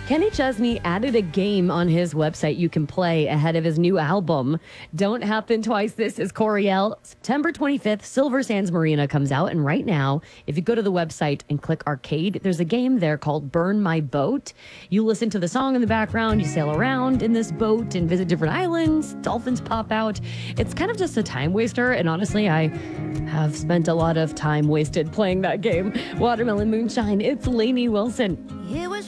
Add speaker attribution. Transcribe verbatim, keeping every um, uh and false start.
Speaker 1: Kenny Chesney added a game on his website you can play ahead of his new album. Don't Happen Twice. This is Coriel. September twenty-fifth, Silver Sands Marina comes out. And right now, if you go to the website and click arcade, there's a game there called Burn My Boat. You listen to the song in the background, you sail around in this boat and visit different islands. Dolphins pop out. It's kind of just a time waster. And honestly, I have spent a lot of time wasted playing that game. Watermelon Moonshine. It's Lainey Wilson.
Speaker 2: It was